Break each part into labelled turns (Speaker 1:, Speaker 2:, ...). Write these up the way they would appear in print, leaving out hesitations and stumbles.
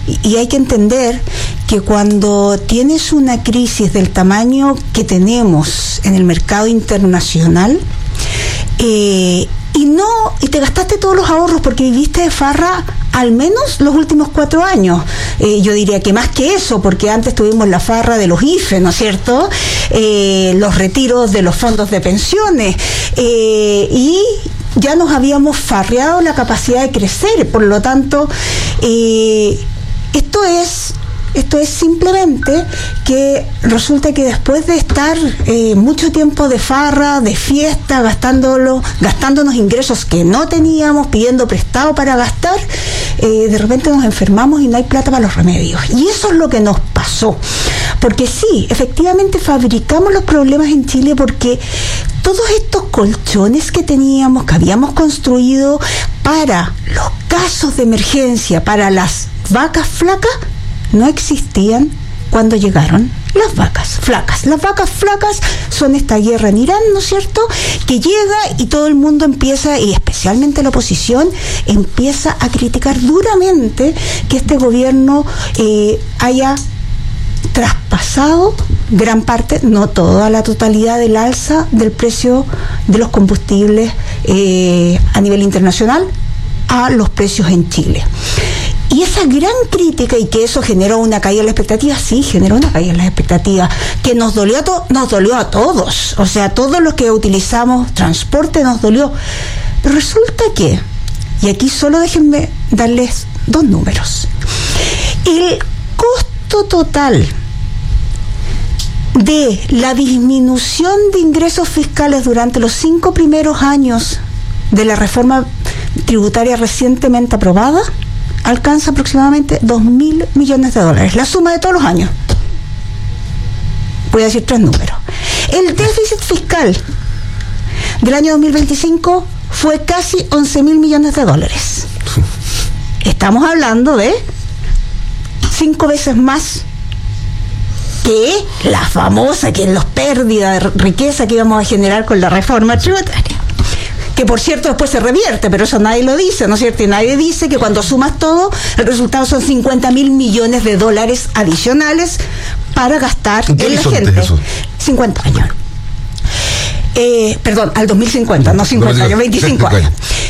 Speaker 1: y hay que entender que cuando tienes una crisis del tamaño que tenemos en el mercado internacional, y te gastaste todos los ahorros porque viviste de farra al menos los últimos 4 años. Yo diría que más que eso, porque antes tuvimos la farra de los IFE, ¿no es cierto? Los retiros de los fondos de pensiones, y ya nos habíamos farreado la capacidad de crecer. Por lo tanto, esto es simplemente que resulta que después de estar mucho tiempo de farra, de fiesta, gastándonos ingresos que no teníamos, pidiendo prestado para gastar, de repente nos enfermamos y no hay plata para los remedios. Y eso es lo que nos pasó. Porque sí, efectivamente fabricamos los problemas en Chile porque todos estos colchones que teníamos, que habíamos construido para los casos de emergencia, para las vacas flacas, no existían cuando llegaron las vacas flacas. Las vacas flacas son esta guerra en Irán, ¿no es cierto?, que llega y todo el mundo empieza, y especialmente la oposición, empieza a criticar duramente que este gobierno haya traspasado gran parte, no toda la totalidad del alza del precio de los combustibles a nivel internacional a los precios en Chile. Y esa gran crítica, y que eso generó una caída en la expectativa, sí, generó una caída en la expectativa, que nos dolió a todos. O sea, todos los que utilizamos transporte nos dolió. Pero resulta que, y aquí solo déjenme darles 2 números, el costo total de la disminución de ingresos fiscales durante los 5 primeros años de la reforma tributaria recientemente aprobada alcanza aproximadamente $2.000 millones, la suma de todos los años. Voy a decir 3 números. El déficit fiscal del año 2025 fue casi $11.000 millones. Estamos hablando de 5 veces más que la famosa, que los pérdidas de riqueza que íbamos a generar con la reforma tributaria. Que por cierto después se revierte, pero eso nadie lo dice, ¿no es cierto? Y nadie dice que cuando sumas todo, el resultado son $50.000 millones adicionales para gastar en la gente. Eso? 50 años. Perdón, al 2050, no 50 años, 25 años.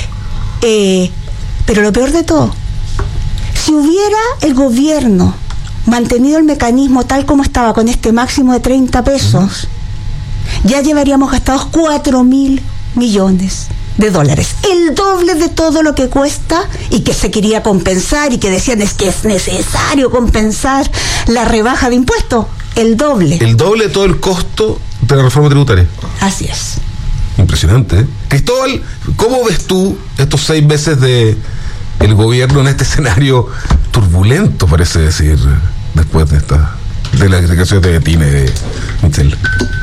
Speaker 1: Pero lo peor de todo, si hubiera el gobierno mantenido el mecanismo tal como estaba, con este máximo de 30 pesos, ya llevaríamos gastados $4.000 millones, el doble de todo lo que cuesta, y que se quería compensar, y que decían es que es necesario compensar la rebaja de impuestos, el doble de todo el costo de la reforma tributaria. Así es.
Speaker 2: Impresionante, ¿eh? Cristóbal, ¿cómo ves tú estos 6 meses de el gobierno en este escenario turbulento, parece decir, después de las declaraciones de Betina y de Michel?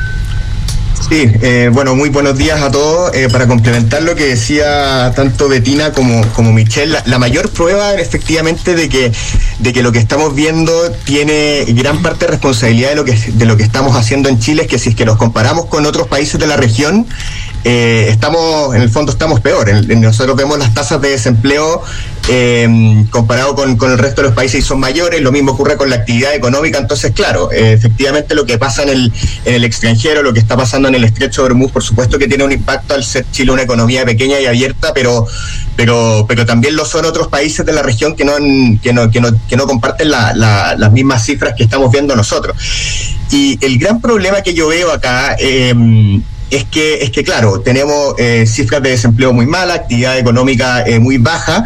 Speaker 3: Sí, bueno, muy buenos días a todos. Para complementar lo que decía tanto Betina como Michel, la mayor prueba efectivamente de que lo que estamos viendo tiene gran parte de responsabilidad de lo que estamos haciendo en Chile, es que si es que nos comparamos con otros países de la región, estamos peor. Nosotros vemos las tasas de desempleo comparado con el resto de los países y son mayores. Lo mismo ocurre con la actividad económica. Entonces, claro, efectivamente lo que pasa en el extranjero, lo que está pasando en el Estrecho de Hormuz, por supuesto que tiene un impacto al ser Chile una economía pequeña y abierta, pero también lo son otros países de la región que no comparten las mismas cifras que estamos viendo nosotros. Y el gran problema que yo veo acá es que claro, tenemos cifras de desempleo muy malas, actividad económica muy baja,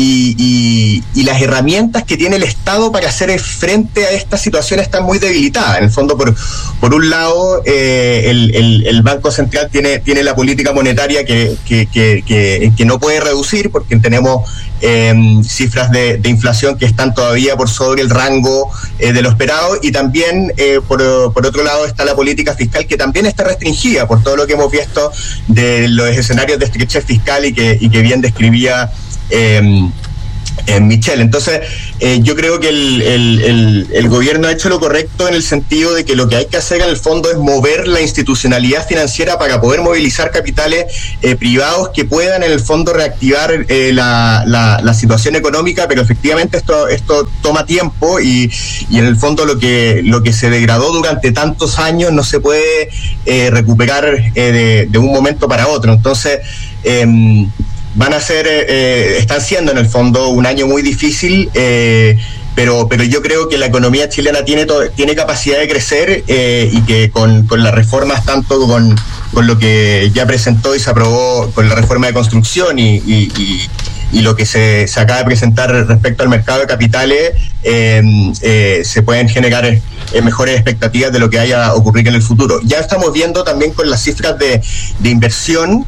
Speaker 3: y las herramientas que tiene el Estado para hacer frente a esta situación están muy debilitadas. En el fondo, por un lado, el Banco Central tiene la política monetaria que no puede reducir, porque tenemos cifras de inflación que están todavía por sobre el rango de lo esperado, y también por otro lado está la política fiscal, que también está restringida por todo lo que hemos visto de los escenarios de estrechez fiscal y que bien describía Michelle. Entonces, yo creo que el gobierno ha hecho lo correcto en el sentido de que lo que hay que hacer en el fondo es mover la institucionalidad financiera para poder movilizar capitales privados que puedan en el fondo reactivar la situación económica, pero efectivamente esto toma tiempo y en el fondo lo que se degradó durante tantos años no se puede recuperar de un momento para otro. Entonces, van a ser, están siendo en el fondo un año muy difícil, pero yo creo que la economía chilena tiene capacidad de crecer y que con las reformas, tanto con lo que ya presentó y se aprobó con la reforma de construcción y lo que se acaba de presentar respecto al mercado de capitales, se pueden generar mejores expectativas de lo que vaya a ocurrir en el futuro. Ya estamos viendo también con las cifras de inversión,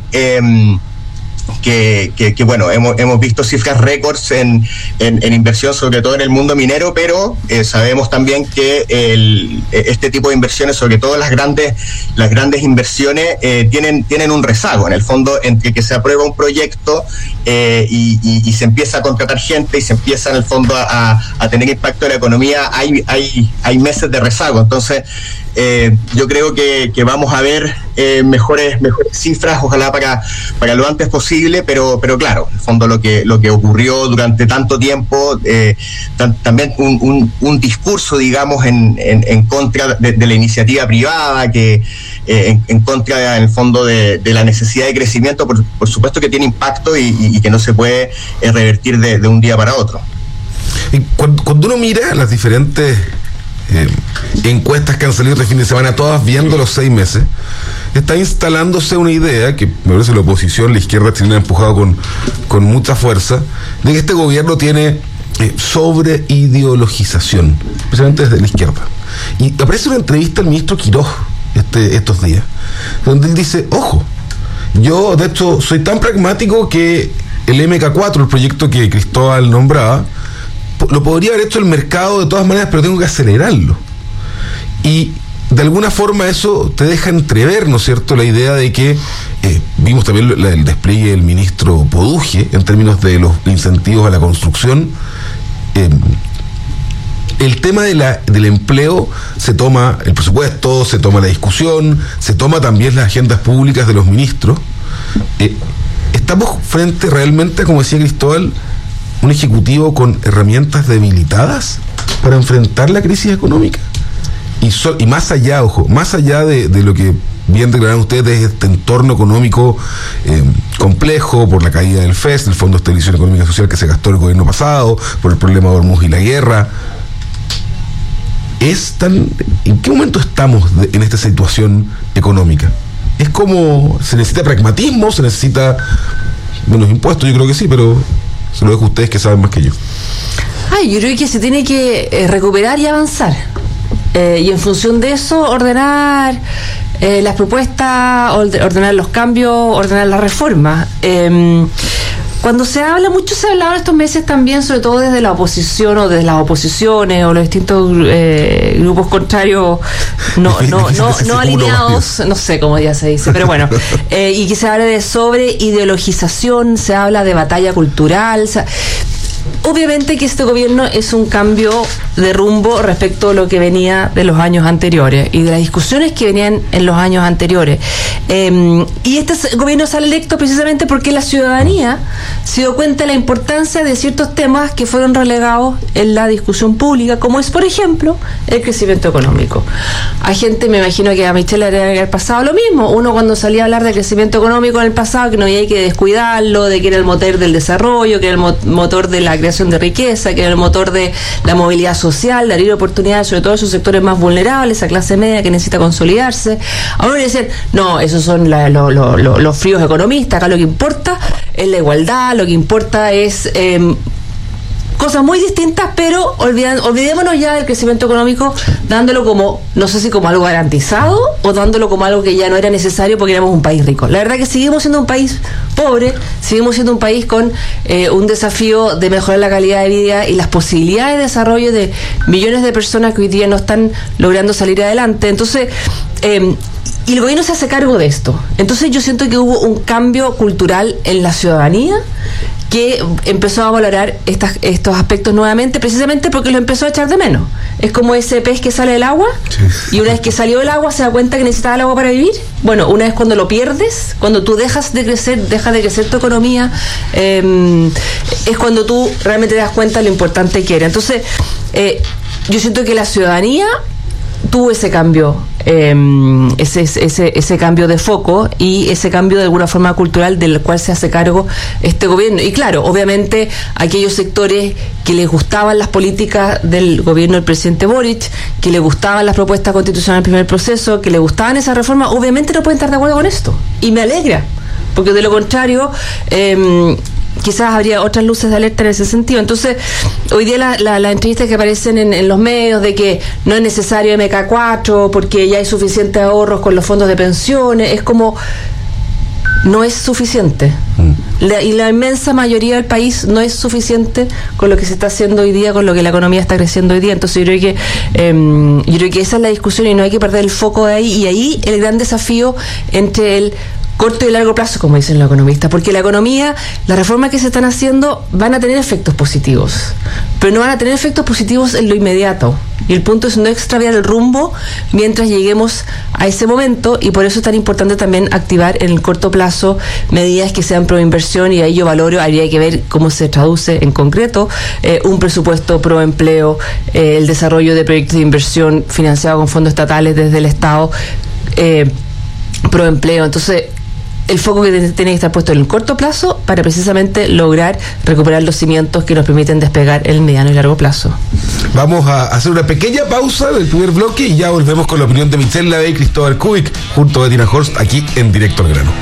Speaker 3: que bueno, hemos visto cifras récords en inversión, sobre todo en el mundo minero, pero sabemos también que este tipo de inversiones, sobre todo las grandes inversiones, tienen un rezago, en el fondo, entre que se aprueba un proyecto y se empieza a contratar gente y se empieza en el fondo a tener impacto en la economía, hay meses de rezago. Entonces, yo creo que vamos a ver mejores cifras, ojalá para lo antes posible, pero claro, en el fondo lo que ocurrió durante tanto tiempo, también un discurso, digamos, en contra de la iniciativa privada, que en contra, en el fondo, de la necesidad de crecimiento, por supuesto que tiene impacto y que no se puede revertir de un día para otro.
Speaker 2: Y cuando uno mira las diferentes encuestas que han salido este fin de semana, todas viendo los 6 meses, está instalándose una idea que me parece la oposición, la izquierda chilena, ha empujado con mucha fuerza, de que este gobierno tiene sobreideologización, especialmente desde la izquierda. Y aparece una entrevista al ministro Quiroz estos días, donde él dice: ojo, yo de hecho soy tan pragmático que el MK4, el proyecto que Cristóbal nombraba, lo podría haber hecho el mercado de todas maneras, pero tengo que acelerarlo. Y de alguna forma eso te deja entrever, ¿no es cierto?, la idea de que vimos también el despliegue del ministro Poduje en términos de los incentivos a la construcción. El tema del empleo, se toma el presupuesto, se toma la discusión, se toma también las agendas públicas de los ministros. Estamos frente realmente, como decía Cristóbal, un ejecutivo con herramientas debilitadas para enfrentar la crisis económica. Y más allá, ojo, más allá de lo que bien declararon ustedes, de este entorno económico complejo, por la caída del FES, del Fondo de Estabilización Económica y Social, que se gastó el gobierno pasado, por el problema de Hormuz y la guerra. ¿En qué momento estamos en esta situación económica? Es como, ¿se necesita pragmatismo? ¿Se necesita menos impuestos? Yo creo que sí, pero se lo dejo a ustedes que saben más que yo.
Speaker 4: Yo creo que se tiene que recuperar y avanzar. Y en función de eso, ordenar las propuestas, ordenar los cambios, ordenar las reformas. Cuando se ha hablado en estos meses también, sobre todo desde la oposición o desde las oposiciones o los distintos grupos contrarios no alineados, no sé cómo ya se dice, pero bueno, y que se habla de sobreideologización, se habla de batalla cultural, obviamente que este gobierno es un cambio de rumbo respecto a lo que venía de los años anteriores y de las discusiones que venían en los años anteriores. Y este gobierno sale electo precisamente porque la ciudadanía se dio cuenta de la importancia de ciertos temas que fueron relegados en la discusión pública, como es, por ejemplo, el crecimiento económico. Hay gente, me imagino que a Michelle le debe haber pasado lo mismo. Uno, cuando salía a hablar de crecimiento económico en el pasado, que no había que descuidarlo, de que era el motor del desarrollo, que era el motor de la creación de riqueza, que era el motor de la movilidad social, de abrir oportunidades, sobre todo a esos sectores más vulnerables, a clase media que necesita consolidarse. Ahora dicen, no, esos son los fríos economistas, acá lo que importa es la igualdad, lo que importa es cosas muy distintas, pero olvidémonos ya del crecimiento económico, dándolo como, no sé si como algo garantizado o dándolo como algo que ya no era necesario porque éramos un país rico. La verdad que seguimos siendo un país pobre, seguimos siendo un país con un desafío de mejorar la calidad de vida y las posibilidades de desarrollo de millones de personas que hoy día no están logrando salir adelante. Entonces, y el gobierno se hace cargo de esto. Entonces yo siento que hubo un cambio cultural en la ciudadanía que empezó a valorar estos aspectos nuevamente, precisamente porque los empezó a echar de menos. Es como ese pez que sale del agua, sí, y una vez que salió del agua se da cuenta que necesitaba el agua para vivir. Bueno, una vez cuando lo pierdes, cuando tú deja de crecer tu economía, es cuando tú realmente te das cuenta de lo importante que era. Entonces, yo siento que la ciudadanía tuvo ese cambio, ese cambio de foco y ese cambio de alguna forma cultural del cual se hace cargo este gobierno. Y claro, obviamente aquellos sectores que les gustaban las políticas del gobierno del presidente Boric, que les gustaban las propuestas constitucionales del primer proceso, que les gustaban esas reformas, obviamente no pueden estar de acuerdo con esto. Y me alegra, porque de lo contrario quizás habría otras luces de alerta en ese sentido. Entonces, hoy día las entrevistas que aparecen en los medios de que no es necesario MK4 porque ya hay suficientes ahorros con los fondos de pensiones, es como, no es suficiente. Y la inmensa mayoría del país no es suficiente con lo que se está haciendo hoy día, con lo que la economía está creciendo hoy día. Entonces yo creo que esa es la discusión y no hay que perder el foco de ahí. Y ahí el gran desafío entre el corto y largo plazo, como dicen los economistas, porque la economía, las reformas que se están haciendo van a tener efectos positivos, pero no van a tener efectos positivos en lo inmediato. Y el punto es no extraviar el rumbo mientras lleguemos a ese momento, y por eso es tan importante también activar en el corto plazo medidas que sean pro inversión, y ahí yo valoro, habría que ver cómo se traduce en concreto un presupuesto pro empleo, el desarrollo de proyectos de inversión financiados con fondos estatales desde el Estado, pro empleo. Entonces, el foco que tiene que estar puesto en el corto plazo para precisamente lograr recuperar los cimientos que nos permiten despegar en el mediano y largo plazo.
Speaker 2: Vamos a hacer una pequeña pausa del primer bloque y ya volvemos con la opinión de Michelle Lavey y Cristóbal Kubik junto a Tina Horst aquí en Directo al Grano.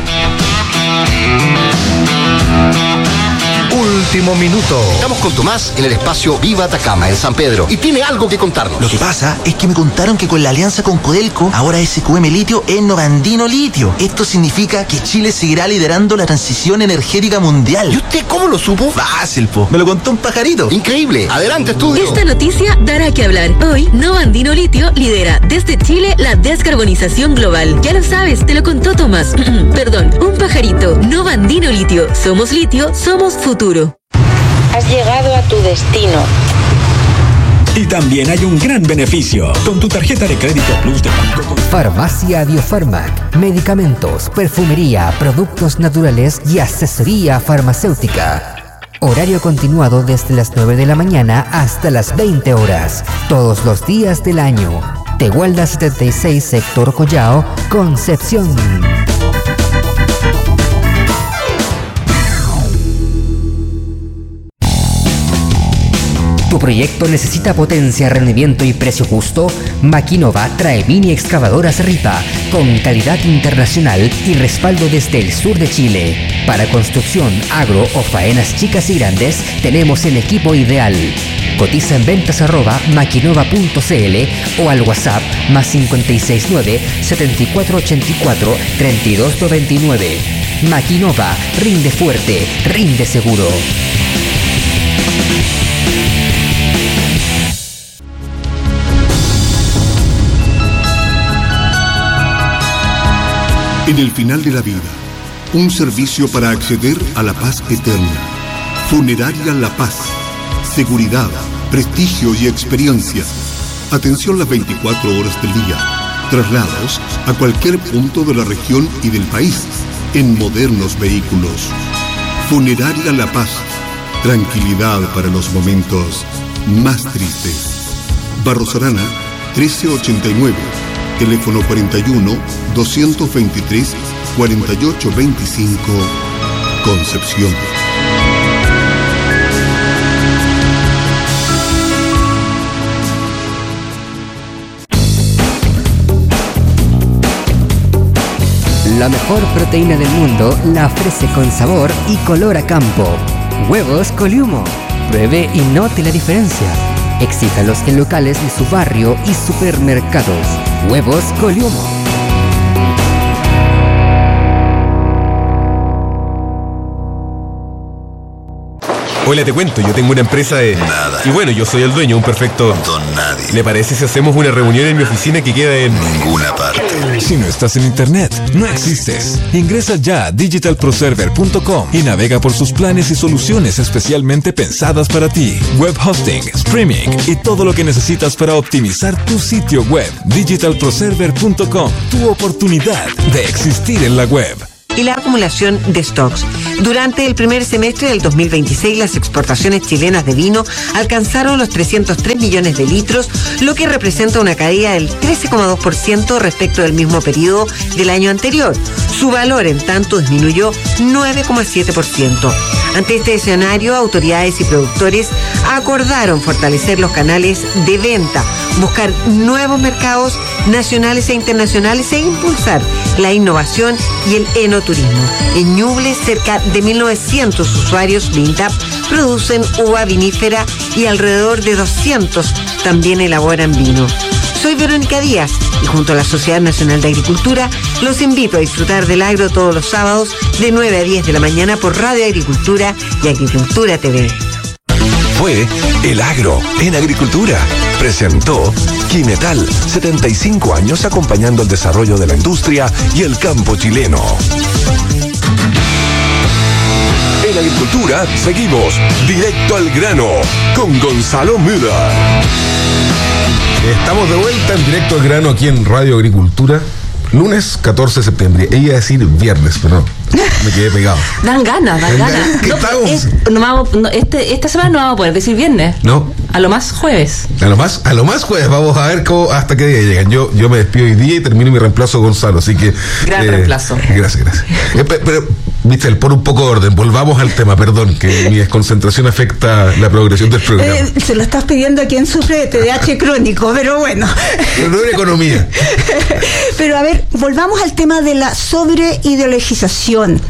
Speaker 5: Último minuto. Estamos con Tomás en el espacio Viva Atacama, en San Pedro, y tiene algo que contarnos.
Speaker 6: Lo que pasa es que me contaron que con la alianza con Codelco, ahora SQM Litio es Novandino Litio. Esto significa que Chile seguirá liderando la transición energética mundial.
Speaker 5: ¿Y usted cómo lo supo?
Speaker 6: Fácil, po. Me lo contó un pajarito.
Speaker 5: Increíble. Adelante, estudio.
Speaker 7: Esta noticia dará que hablar. Hoy, Novandino Litio lidera desde Chile la descarbonización global. Ya lo sabes, te lo contó Tomás. Perdón, un pajarito. Novandino Litio. Somos litio, somos futuro.
Speaker 8: Has llegado a tu destino.
Speaker 9: Y también hay un gran beneficio con tu tarjeta de crédito Plus de Banco.
Speaker 10: Farmacia Biofarmac. Medicamentos, perfumería, productos naturales y asesoría farmacéutica. Horario continuado desde las 9 de la mañana hasta las 20 horas. Todos los días del año. Tehuelda 76, Sector Collao, Concepción. ¿Tu proyecto necesita potencia, rendimiento y precio justo? Maquinova trae mini excavadoras Ripa con calidad internacional y respaldo desde el sur de Chile. Para construcción, agro o faenas chicas y grandes, tenemos el equipo ideal. Cotiza en ventas@maquinova.cl o al WhatsApp +569 7484 3299. Maquinova, rinde fuerte, rinde seguro.
Speaker 11: En el final de la vida, un servicio para acceder a la paz eterna. Funeraria La Paz. Seguridad, prestigio y experiencia. Atención las 24 horas del día. Traslados a cualquier punto de la región y del país en modernos vehículos. Funeraria La Paz. Tranquilidad para los momentos más tristes. Barros Arana, 1389. Teléfono 41-223-4825, Concepción.
Speaker 10: La mejor proteína del mundo la ofrece con sabor y color a campo. Huevos Coliumo. Pruebe y note la diferencia. Exíjalos en locales de su barrio y supermercados. Huevos Coliumo.
Speaker 12: Hola, te cuento, yo tengo una empresa de...
Speaker 13: Nada.
Speaker 12: Y bueno, yo soy el dueño, un perfecto...
Speaker 13: Don nadie.
Speaker 12: ¿Le parece si hacemos una reunión en mi oficina que queda en...
Speaker 13: Ninguna parte.
Speaker 9: Si no estás en internet, no existes. Ingresa ya a digitalproserver.com y navega por sus planes y soluciones especialmente pensadas para ti. Web hosting, streaming y todo lo que necesitas para optimizar tu sitio web. Digitalproserver.com, tu oportunidad de existir en la web.
Speaker 14: Y la acumulación de stocks. Durante el primer semestre del 2026, las exportaciones chilenas de vino alcanzaron los 303 millones de litros, lo que representa una caída del 13,2% respecto del mismo periodo del año anterior. Su valor, en tanto, disminuyó 9,7%. Ante este escenario, autoridades y productores acordaron fortalecer los canales de venta, buscar nuevos mercados nacionales e internacionales e impulsar la innovación y el enoturismo. En Ñuble, cerca de 1.900 usuarios Vintap producen uva vinífera y alrededor de 200 también elaboran vino. Soy Verónica Díaz y junto a la Sociedad Nacional de Agricultura los invito a disfrutar del agro todos los sábados de 9 a 10 de la mañana por Radio Agricultura y Agricultura TV.
Speaker 15: Fue El Agro en Agricultura. Presentó Quimetal, 75 años acompañando el desarrollo de la industria y el campo chileno. En Agricultura seguimos directo al grano con Gonzalo Müller.
Speaker 2: Estamos de vuelta en directo al grano aquí en Radio Agricultura. Lunes 14 de septiembre. Ella iba a decir viernes, pero no, me quedé pegado.
Speaker 4: Dan ganas.
Speaker 2: ¿Qué
Speaker 4: Esta semana no vamos a poder decir viernes.
Speaker 2: No.
Speaker 4: A lo más jueves.
Speaker 2: A lo más jueves. Vamos a ver hasta qué día llegan. Yo me despido hoy día y termino mi reemplazo Gonzalo, así que...
Speaker 4: Gran reemplazo.
Speaker 2: Gracias. Pero, Michelle, por un poco de orden, volvamos al tema, perdón, que mi desconcentración afecta la progresión del programa.
Speaker 1: Se lo estás pidiendo a quien sufre de TDAH crónico, pero bueno.
Speaker 2: Pero no en economía.
Speaker 1: Pero a ver, volvamos al tema de la sobreideologización.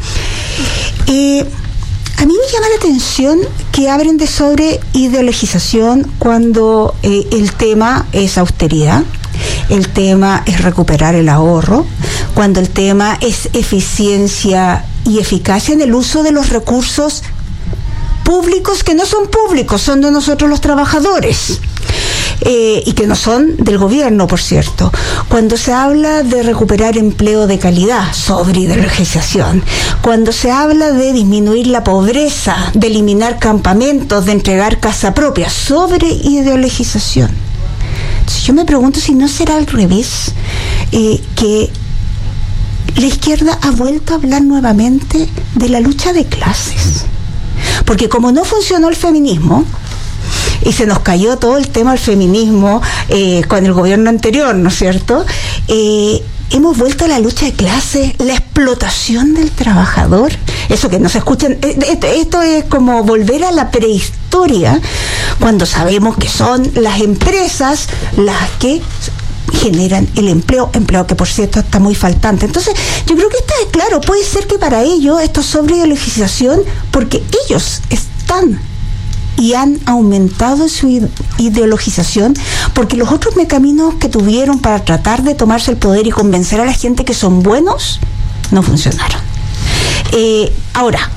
Speaker 1: A mí me llama la atención que hablen de sobreideologización cuando el tema es austeridad, el tema es recuperar el ahorro, cuando el tema es eficiencia y eficacia en el uso de los recursos públicos que no son públicos, son de nosotros los trabajadores. Y que no son del gobierno, por cierto. Cuando se habla de recuperar empleo de calidad, sobreideologización. Cuando se habla de disminuir la pobreza, de eliminar campamentos, de entregar casa propia, sobreideologización. Entonces yo me pregunto si no será al revés, que la izquierda ha vuelto a hablar nuevamente de la lucha de clases. Porque como no funcionó el feminismo, y se nos cayó todo el tema del feminismo con el gobierno anterior, ¿no es cierto? Hemos vuelto a la lucha de clases, la explotación del trabajador, eso que no se escuchan, esto es como volver a la prehistoria, cuando sabemos que son las empresas las que generan el empleo que por cierto está muy faltante. Entonces yo creo que está claro, puede ser que para ellos esto es sobreideologización porque ellos están y han aumentado su ideologización porque los otros mecanismos que tuvieron para tratar de tomarse el poder y convencer a la gente que son buenos no funcionaron. Ahora,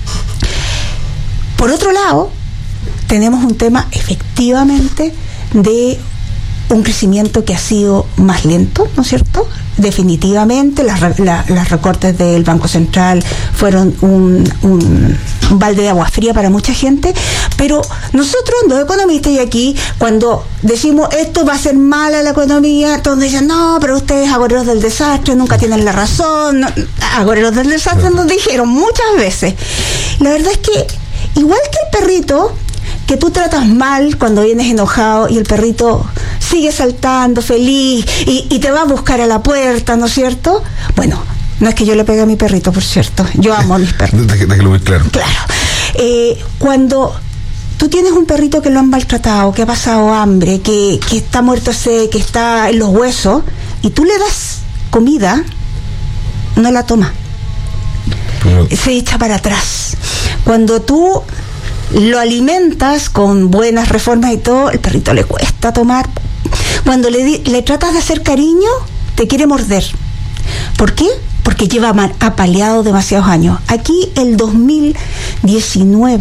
Speaker 1: por otro lado, tenemos un tema efectivamente de un crecimiento que ha sido más lento, ¿no es cierto? Definitivamente las recortes del Banco Central fueron un balde de agua fría para mucha gente, pero nosotros, los economistas, y aquí cuando decimos esto va a ser mala la economía, todos dicen no, pero ustedes agoreros del desastre nunca tienen la razón. Agoreros del desastre nos dijeron muchas veces. La verdad es que igual que el perrito que tú tratas mal cuando vienes enojado y el perrito sigue saltando feliz y te va a buscar a la puerta, ¿no es cierto? Bueno, no es que yo le pegue a mi perrito, por cierto, yo amo a mis perros.
Speaker 2: Déjalo muy claro.
Speaker 1: Claro. Cuando tú tienes un perrito que lo han maltratado, que ha pasado hambre, que está muerto sed, que está en los huesos, y tú le das comida, no la toma. Se echa para atrás. Cuando tú lo alimentas con buenas reformas y todo, el perrito le cuesta tomar. Cuando le tratas de hacer cariño, te quiere morder. ¿Por qué? Porque lleva apaleado demasiados años. Aquí el 2019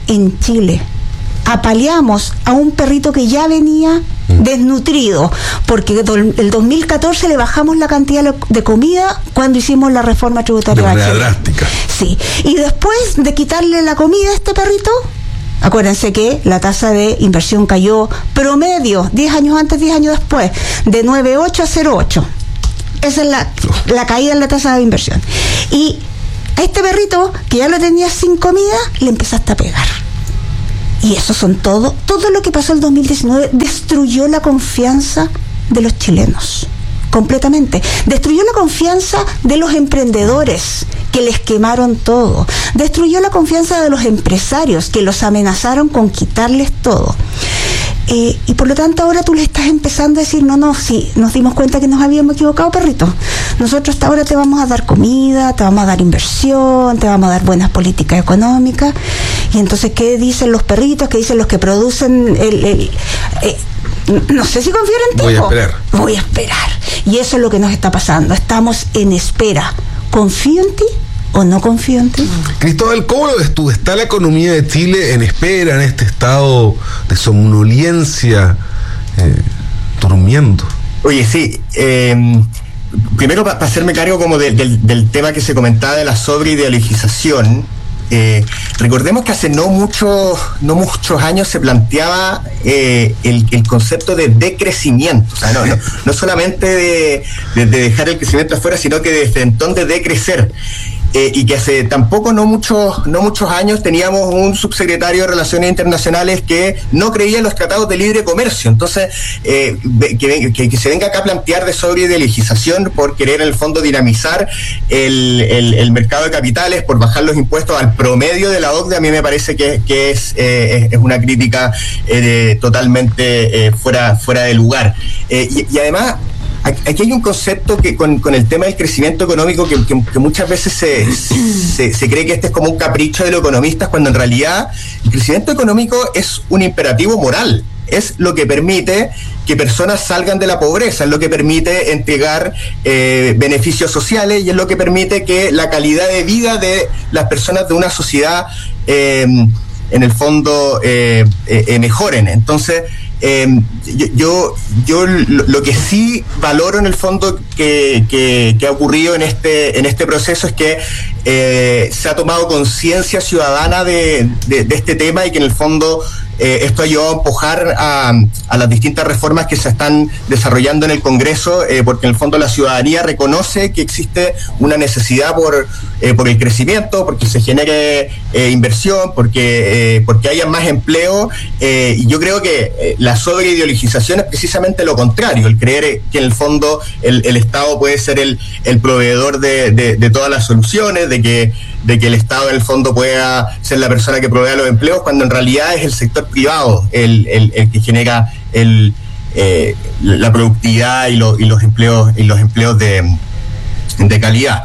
Speaker 1: en Chile. Apaleamos a un perrito que ya venía desnutrido, porque el 2014 le bajamos la cantidad de comida cuando hicimos la reforma tributaria.
Speaker 2: De manera drástica.
Speaker 1: Sí, y después de quitarle la comida a este perrito, acuérdense que la tasa de inversión cayó promedio 10 años antes, 10 años después, de 9,8 a 0,8. Esa es la caída en la tasa de inversión. Y a este perrito, que ya lo tenía sin comida, le empezaste a pegar. Y eso son todo lo que pasó el 2019 destruyó la confianza de los chilenos, completamente. Destruyó la confianza de los emprendedores, que les quemaron todo. Destruyó la confianza de los empresarios, que los amenazaron con quitarles todo. Y por lo tanto ahora tú le estás empezando a decir, no, sí, nos dimos cuenta que nos habíamos equivocado, perrito. Nosotros hasta ahora te vamos a dar comida, te vamos a dar inversión, te vamos a dar buenas políticas económicas. Y entonces, ¿qué dicen los perritos? ¿Qué dicen los que producen no sé si confío en ti? Voy a esperar. Y eso es lo que nos está pasando. Estamos en espera. ¿Confío en ti o no confío en ti?
Speaker 2: Cristóbal, ¿cómo lo ves tú? ¿Está la economía de Chile en espera, en este estado de somnolencia, durmiendo?
Speaker 3: Oye, sí. Primero, para hacerme cargo como del tema que se comentaba de la sobreideologización, recordemos que hace no muchos años se planteaba el concepto de decrecimiento. O sea, no solamente de dejar el crecimiento afuera, sino que de frentón de decrecer. Y que hace tampoco no muchos años teníamos un subsecretario de Relaciones Internacionales que no creía en los tratados de libre comercio. Entonces, que se venga acá a plantear de sobreideologización por querer en el fondo dinamizar el mercado de capitales, por bajar los impuestos al promedio de la OCDE, a mí me parece que es una crítica totalmente fuera de lugar. Y además, aquí hay un concepto que con el tema del crecimiento económico que muchas veces se cree que este es como un capricho de los economistas, cuando en realidad el crecimiento económico es un imperativo moral. Es lo que permite que personas salgan de la pobreza, es lo que permite entregar beneficios sociales y es lo que permite que la calidad de vida de las personas de una sociedad en el fondo mejoren. Entonces, yo lo que sí valoro en el fondo que ha ocurrido en este proceso es que se ha tomado conciencia ciudadana de este tema y que en el fondo esto ayudó a empujar a las distintas reformas que se están desarrollando en el Congreso, porque en el fondo la ciudadanía reconoce que existe una necesidad por el crecimiento, porque se genere inversión, porque haya más empleo, y yo creo que la sobreideologización es precisamente lo contrario, el creer que en el fondo el Estado puede ser el proveedor de todas las soluciones, de que el Estado en el fondo pueda ser la persona que provea los empleos, cuando en realidad es el sector privado el que genera la productividad y los empleos de calidad.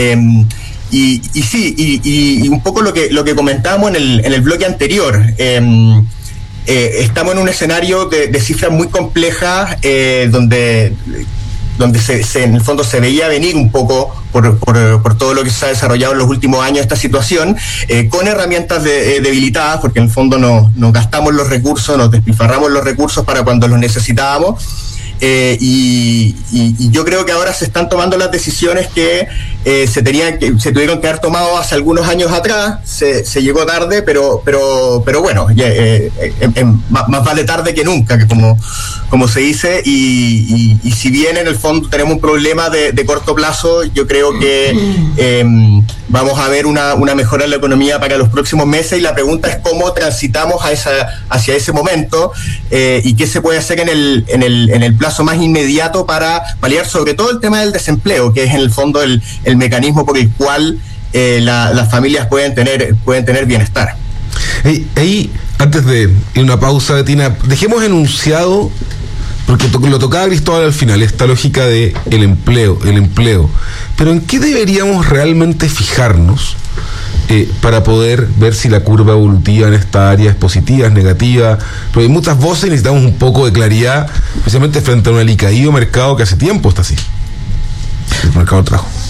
Speaker 3: Y un poco lo que comentábamos en el bloque anterior, estamos en un escenario de cifras muy complejas, donde en el fondo se veía venir un poco por todo lo que se ha desarrollado en los últimos años esta situación, con herramientas debilitadas, porque en el fondo nos gastamos los recursos, nos despilfarramos los recursos para cuando los necesitábamos. Y yo creo que ahora se están tomando las decisiones que se tuvieron que haber tomado hace algunos años atrás. Se llegó tarde, pero bueno, más vale tarde que nunca, que como se dice, y si bien en el fondo tenemos un problema de corto plazo, yo creo que vamos a ver una mejora en la economía para los próximos meses, y la pregunta es cómo transitamos hacia ese momento, y qué se puede hacer en el plazo más inmediato para paliar sobre todo el tema del desempleo, que es en el fondo el mecanismo por el cual las familias pueden tener bienestar.
Speaker 2: Ahí, antes de ir a una pausa, Betina, dejemos enunciado, porque lo tocaba Cristóbal al final, esta lógica de el empleo, pero ¿en qué deberíamos realmente fijarnos para poder ver si la curva evolutiva en esta área es positiva, es negativa? Porque hay muchas voces y necesitamos un poco de claridad, especialmente frente a un alicaído mercado que hace tiempo está así, el mercado del trabajo.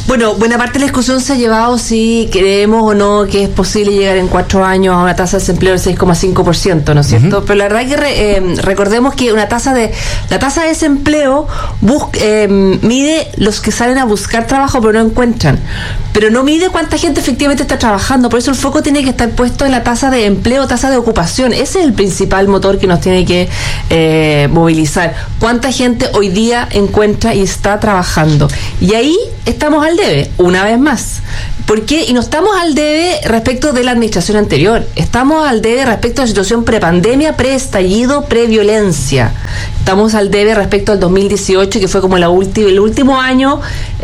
Speaker 4: Bueno, buena parte de la discusión se ha llevado si creemos o no que es posible llegar en 4 años a una tasa de desempleo del 6,5%, ¿no es cierto? Uh-huh. Pero la verdad que recordemos que la tasa de desempleo mide los que salen a buscar trabajo pero no encuentran, pero no mide cuánta gente efectivamente está trabajando. Por eso el foco tiene que estar puesto en la tasa de empleo, tasa de ocupación. Ese es el principal motor que nos tiene que movilizar. ¿Cuánta gente hoy día encuentra y está trabajando? Y ahí estamos al debe, una vez más. ¿Por qué? Y no estamos al debe respecto de la administración anterior. Estamos al debe respecto a la situación prepandemia, preestallido, previolencia. Estamos al debe respecto al 2018, que fue como el último año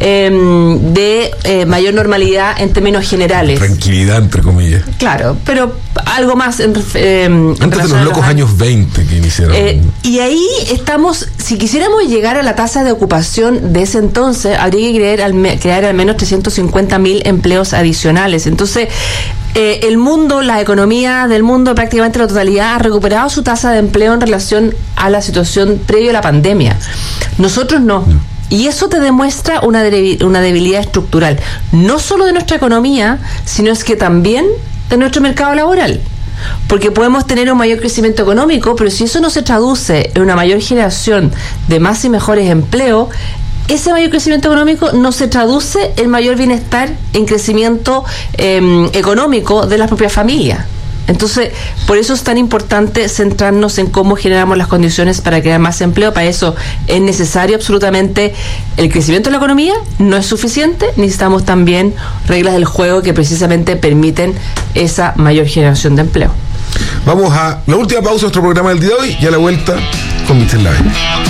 Speaker 4: de mayor normalidad en términos generales.
Speaker 2: Tranquilidad, entre comillas.
Speaker 4: Claro, pero algo más
Speaker 2: antes de los locos años 20 que iniciaron.
Speaker 4: Y ahí estamos, si quisiéramos llegar a la tasa de ocupación de ese entonces, habría que crear al menos 350.000 empleos adicionales. Entonces, el mundo, la economía del mundo, prácticamente la totalidad, ha recuperado su tasa de empleo en relación a la situación previa a la pandemia. Nosotros no. Y eso te demuestra una debilidad estructural, no solo de nuestra economía, sino es que también de nuestro mercado laboral. Porque podemos tener un mayor crecimiento económico, pero si eso no se traduce en una mayor generación de más y mejores empleos, ese mayor crecimiento económico no se traduce en mayor bienestar, en crecimiento económico de las propias familias. Entonces, por eso es tan importante centrarnos en cómo generamos las condiciones para crear más empleo. Para eso es necesario absolutamente el crecimiento de la economía, no es suficiente, necesitamos también reglas del juego que precisamente permiten esa mayor generación de empleo.
Speaker 2: Vamos a la última pausa de nuestro programa del día de hoy y a la vuelta con Michelle Lave.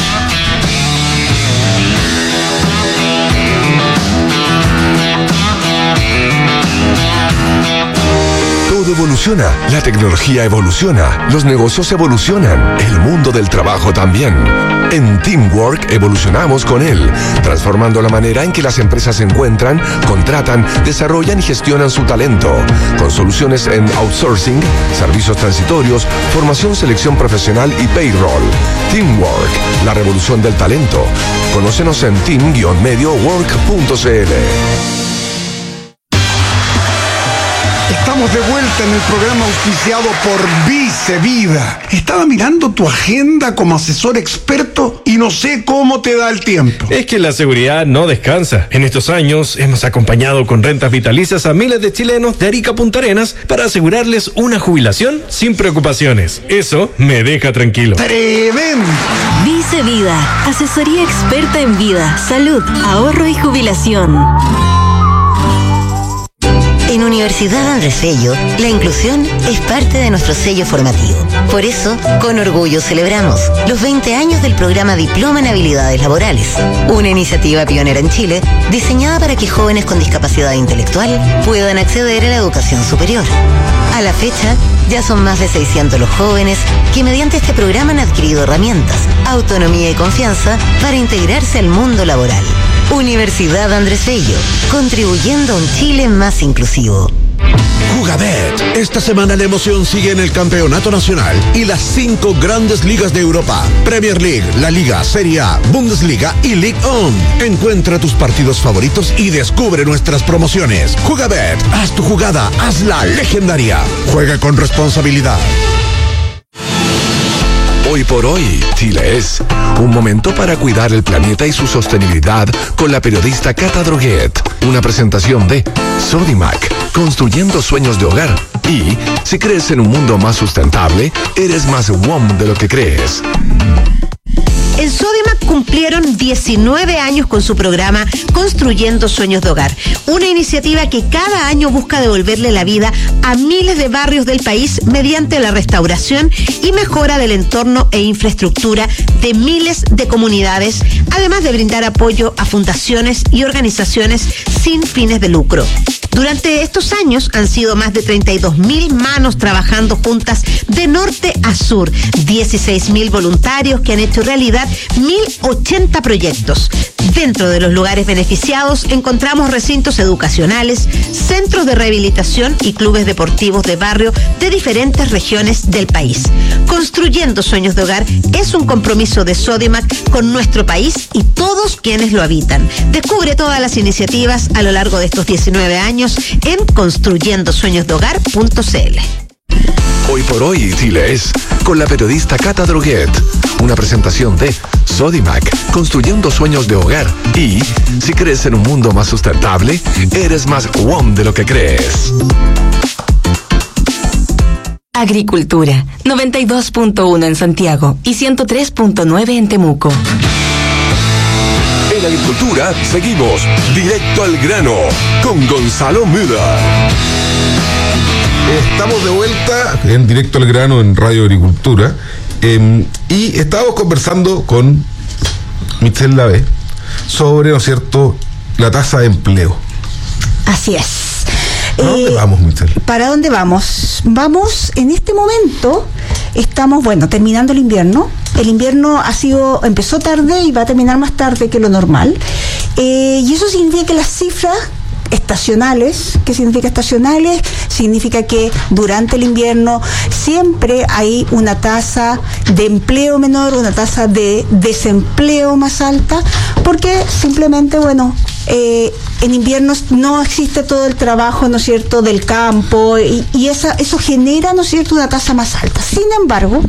Speaker 15: Evoluciona, la tecnología evoluciona, los negocios evolucionan, el mundo del trabajo también. En Teamwork evolucionamos con él, transformando la manera en que las empresas encuentran, contratan, desarrollan y gestionan su talento, con soluciones en outsourcing, servicios transitorios, formación, selección profesional y payroll. Teamwork, la revolución del talento. Conócenos en team-mediowork.cl.
Speaker 13: Estamos de vuelta en el programa auspiciado por Vice Vida. Estaba mirando tu agenda como asesor experto y no sé cómo te da el tiempo.
Speaker 16: Es que la seguridad no descansa. En estos años hemos acompañado con rentas vitalicias a miles de chilenos de Arica a Punta Arenas para asegurarles una jubilación sin preocupaciones. Eso me deja tranquilo.
Speaker 13: ¡Tremendo!
Speaker 7: Vice Vida, asesoría experta en vida, salud, ahorro y jubilación.
Speaker 17: En Universidad Andrés Bello, la inclusión es parte de nuestro sello formativo. Por eso, con orgullo celebramos los 20 años del programa Diploma en Habilidades Laborales, una iniciativa pionera en Chile diseñada para que jóvenes con discapacidad intelectual puedan acceder a la educación superior. A la fecha, ya son más de 600 los jóvenes que mediante este programa han adquirido herramientas, autonomía y confianza para integrarse al mundo laboral. Universidad Andrés Bello, contribuyendo a un Chile más inclusivo.
Speaker 18: Jugabet. Esta semana la emoción sigue en el Campeonato Nacional y las 5 grandes ligas de Europa: Premier League, La Liga, Serie A, Bundesliga y Ligue 1. Encuentra tus partidos favoritos y descubre nuestras promociones. Jugabet. Haz tu jugada, hazla legendaria. Juega con responsabilidad.
Speaker 15: Hoy por hoy, Chile es un momento para cuidar el planeta y su sostenibilidad con la periodista Cata Droguet. Una presentación de Sodimac, construyendo sueños de hogar. Y si crees en un mundo más sustentable, eres más WOM de lo que crees.
Speaker 14: En Sodimac cumplieron 19 años con su programa Construyendo Sueños de Hogar, una iniciativa que cada año busca devolverle la vida a miles de barrios del país mediante la restauración y mejora del entorno e infraestructura de miles de comunidades, además de brindar apoyo a fundaciones y organizaciones sin fines de lucro. Durante estos años han sido más de 32.000 manos trabajando juntas de norte a sur, 16.000 voluntarios que han hecho realidad 1.080 proyectos. Dentro de los lugares beneficiados encontramos recintos educacionales, centros de rehabilitación y clubes deportivos de barrio de diferentes regiones del país. Construyendo Sueños de Hogar es un compromiso de Sodimac con nuestro país y todos quienes lo habitan. Descubre todas las iniciativas a lo largo de estos 19 años en construyendosueñosdehogar.cl.
Speaker 15: Hoy por hoy, Chile es con la periodista Cata Droguet. Una presentación de Sodimac, construyendo sueños de hogar. Y si crees en un mundo más sustentable, eres más WOM de lo que crees.
Speaker 7: Agricultura, 92.1 en Santiago y 103.9 en Temuco.
Speaker 15: En Agricultura seguimos directo al grano con Gonzalo Müller.
Speaker 2: Estamos de vuelta en Directo al Grano en Radio Agricultura y estábamos conversando con Michelle Lavé sobre, ¿no es cierto?, la tasa de empleo.
Speaker 1: Así es.
Speaker 2: ¿Para dónde vamos, Michelle?
Speaker 1: ¿Para dónde vamos? Vamos, en este momento, estamos, terminando el invierno. El invierno empezó tarde y va a terminar más tarde que lo normal. Y eso significa que las cifras estacionales. ¿Qué significa estacionales? Significa que durante el invierno siempre hay una tasa de empleo menor, una tasa de desempleo más alta, porque simplemente, en invierno no existe todo el trabajo, ¿no es cierto?, del campo, y eso genera, ¿no es cierto?, una tasa más alta. Sin embargo,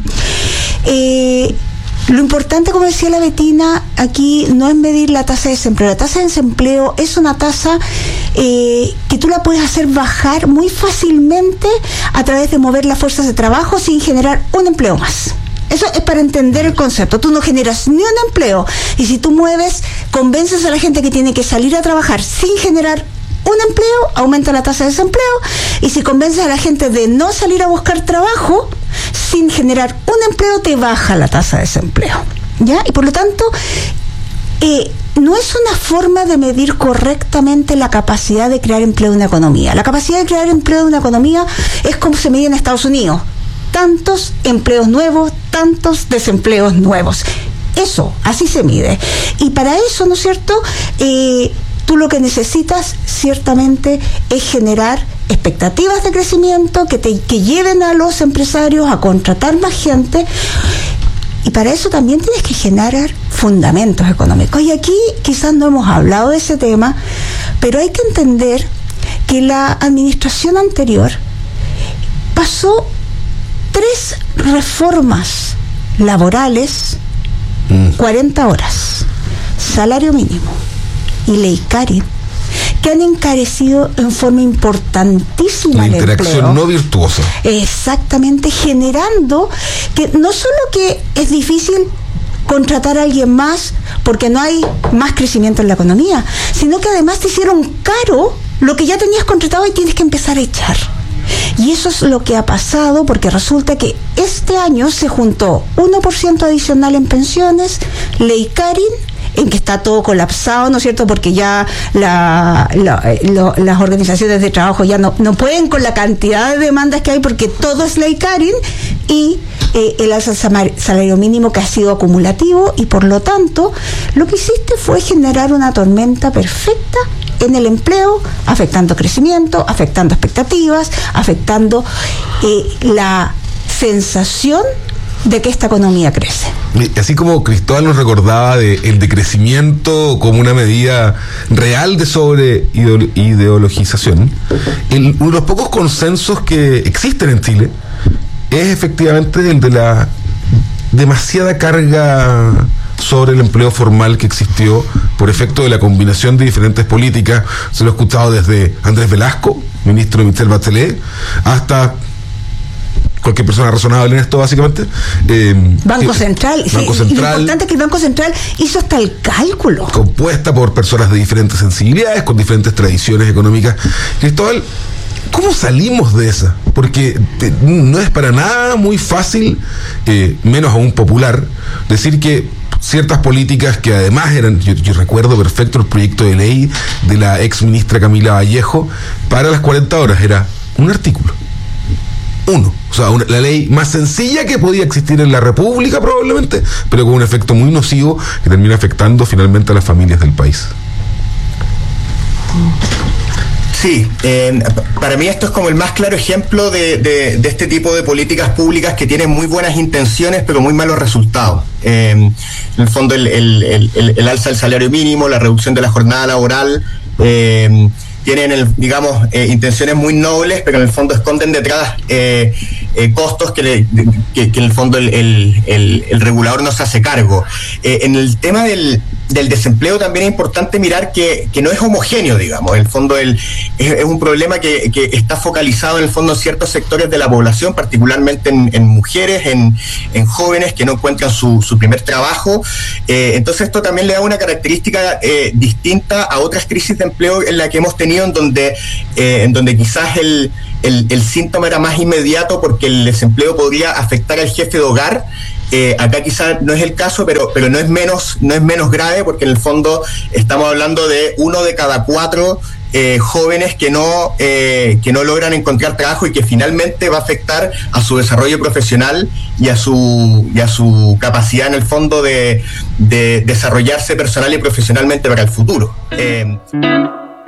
Speaker 1: lo importante, como decía la Betina, aquí no es medir la tasa de desempleo. La tasa de desempleo es una tasa que tú la puedes hacer bajar muy fácilmente a través de mover las fuerzas de trabajo sin generar un empleo más. Eso es para entender el concepto. Tú no generas ni un empleo, y si tú convences a la gente que tiene que salir a trabajar sin generar un empleo, aumenta la tasa de desempleo, y si convences a la gente de no salir a buscar trabajo sin generar un empleo, te baja la tasa de desempleo, ¿ya? Y por lo tanto, no es una forma de medir correctamente la capacidad de crear empleo en una economía. La capacidad de crear empleo en una economía es como se mide en Estados Unidos: tantos empleos nuevos, tantos desempleos nuevos. Eso, así se mide. Y para eso, ¿no es cierto?, tú lo que necesitas ciertamente es generar expectativas de crecimiento que lleven a los empresarios a contratar más gente, y para eso también tienes que generar fundamentos económicos. Y aquí quizás no hemos hablado de ese tema, pero hay que entender que la administración anterior pasó 3 reformas laborales, 40 horas, salario mínimo y ley Karin, que han encarecido en forma importantísima el empleo. La interacción
Speaker 2: no virtuosa.
Speaker 1: Exactamente, generando que no solo que es difícil contratar a alguien más porque no hay más crecimiento en la economía, sino que además te hicieron caro lo que ya tenías contratado y tienes que empezar a echar. Y eso es lo que ha pasado, porque resulta que este año se juntó 1% adicional en pensiones, ley Karin, en que está todo colapsado, ¿no es cierto?, porque ya las organizaciones de trabajo ya no pueden con la cantidad de demandas que hay, porque todo es ley Karin, y el alza del salario mínimo, que ha sido acumulativo, y por lo tanto lo que hiciste fue generar una tormenta perfecta en el empleo, afectando crecimiento, afectando expectativas, afectando la sensación de que esta economía crece.
Speaker 2: Así como Cristóbal nos recordaba el decrecimiento como una medida real de sobreideologización, uno de los pocos consensos que existen en Chile es efectivamente el de la demasiada carga sobre el empleo formal que existió por efecto de la combinación de diferentes políticas. Se lo he escuchado desde Andrés Velasco, ministro de Michelle Bachelet, hasta cualquier persona razonable en esto, básicamente.
Speaker 1: Banco Central.
Speaker 2: Banco
Speaker 1: Sí,
Speaker 2: Central.
Speaker 1: Lo importante es que el Banco Central hizo hasta el cálculo.
Speaker 2: Compuesta por personas de diferentes sensibilidades, con diferentes tradiciones económicas. Cristóbal, ¿cómo salimos de esa? Porque no es para nada muy fácil, menos aún popular, decir que ciertas políticas que además eran, yo recuerdo perfecto el proyecto de ley de la ex ministra Camila Vallejo para las 40 horas, era un artículo. Uno, o sea, la ley más sencilla que podía existir en la República probablemente, pero con un efecto muy nocivo que termina afectando finalmente a las familias del país.
Speaker 3: Sí, para mí esto es como el más claro ejemplo de este tipo de políticas públicas que tienen muy buenas intenciones pero muy malos resultados. En el fondo el alza del salario mínimo, la reducción de la jornada laboral, tienen, intenciones muy nobles, pero en el fondo esconden detrás costos que en el fondo el regulador no se hace cargo. En el tema del desempleo también es importante mirar que no es homogéneo, digamos. En el fondo es un problema que está focalizado en el fondo en ciertos sectores de la población, particularmente en mujeres, en jóvenes que no encuentran su primer trabajo. Entonces esto también le da una característica distinta a otras crisis de empleo en la que hemos tenido, en donde quizás el síntoma era más inmediato porque el desempleo podría afectar al jefe de hogar. Acá quizás no es el caso, pero no es menos grave, porque en el fondo estamos hablando de 1 de cada 4 jóvenes que no logran encontrar trabajo y que finalmente va a afectar a su desarrollo profesional y a su capacidad en el fondo de desarrollarse personal y profesionalmente para el futuro.